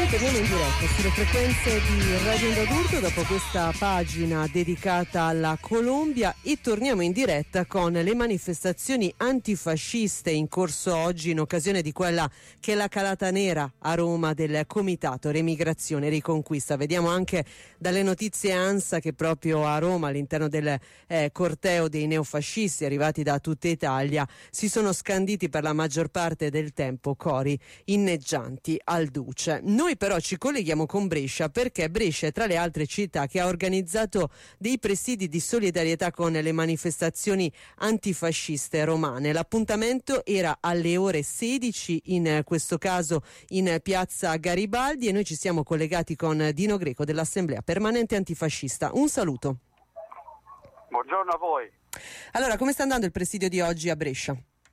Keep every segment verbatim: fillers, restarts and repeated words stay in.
Torniamo in diretta sulle frequenze di Radio Onda d'Urto dopo questa pagina dedicata alla Colombia e torniamo in diretta con le manifestazioni antifasciste in corso oggi in occasione di quella che è la calata nera a Roma del Comitato Remigrazione e Riconquista. Vediamo anche dalle notizie ANSA che proprio a Roma, all'interno del eh, corteo dei neofascisti arrivati da tutta Italia, si sono scanditi per la maggior parte del tempo cori inneggianti al Duce. Noi però ci colleghiamo con Brescia perché Brescia è tra le altre città che ha organizzato dei presidi di solidarietà con le manifestazioni antifasciste romane. L'appuntamento era alle ore sedici, in questo caso in piazza Garibaldi, e noi ci siamo collegati con Dino Greco dell'Assemblea Permanente Antifascista. Un saluto. Buongiorno a voi. Allora, come sta andando il presidio di oggi a Brescia?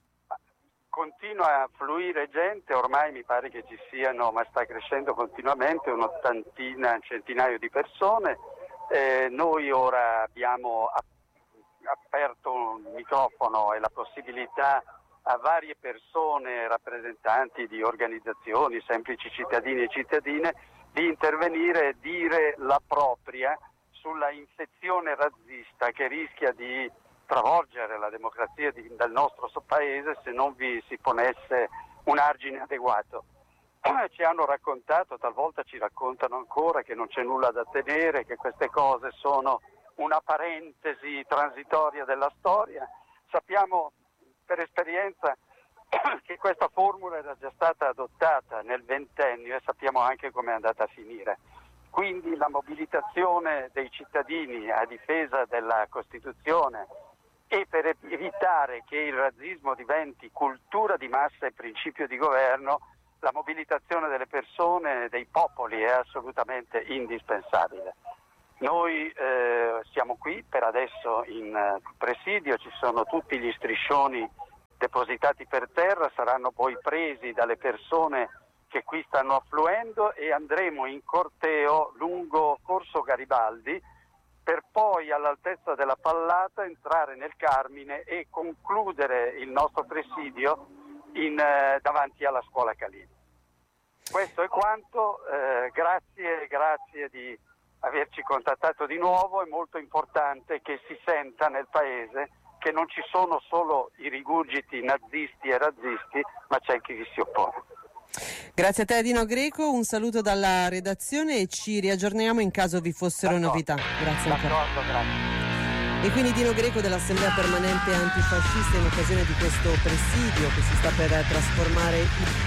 Continua a fluire gente, ormai mi pare che ci siano, ma sta crescendo continuamente, un'ottantina, un centinaio di persone. Eh, noi ora abbiamo aperto un microfono e la possibilità a varie persone, rappresentanti di organizzazioni, semplici cittadini e cittadine, di intervenire e dire la propria sulla infezione razzista che rischia di travolgere la democrazia di, del nostro paese se non vi si ponesse un argine adeguato. Ci hanno raccontato, talvolta ci raccontano ancora, che non c'è nulla da tenere, che queste cose sono una parentesi transitoria della storia. Sappiamo per esperienza che questa formula era già stata adottata nel ventennio e sappiamo anche come è andata a finire. Quindi la mobilitazione dei cittadini a difesa della Costituzione e per evitare che il razzismo diventi cultura di massa e principio di governo, la mobilitazione delle persone, dei popoli è assolutamente indispensabile. Noi eh, siamo qui per adesso in uh, presidio, ci sono tutti gli striscioni depositati per terra, saranno poi presi dalle persone che qui stanno affluendo e andremo in corteo lungo Corso Garibaldi per poi all'altezza della Pallata entrare nel Carmine e concludere il nostro presidio in, eh, davanti alla scuola Calini. Questo è quanto, eh, grazie, grazie di averci contattato di nuovo, è molto importante che si senta nel Paese che non ci sono solo i rigurgiti nazisti e razzisti, ma c'è chi vi si oppone. Grazie a te Dino Greco, un saluto dalla redazione e ci riaggiorniamo in caso vi fossero D'accordo. novità. Grazie ancora. Grazie. E quindi Dino Greco dell'Assemblea Permanente Antifascista in occasione di questo presidio che si sta per trasformare in